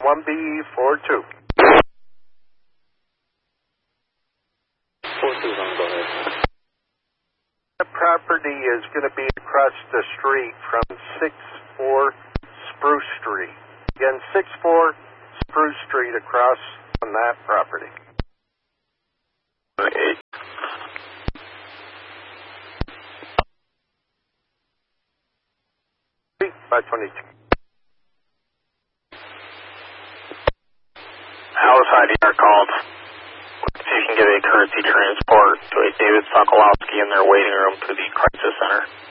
1B42. 42's on, go ahead. The property is going to be across the street from 64 Spruce Street. Again, 64 Spruce Street across on that property. 8. 522. Alice IDR called. See if you can get a courtesy transport to a David Sokolowski in their waiting room to the crisis center.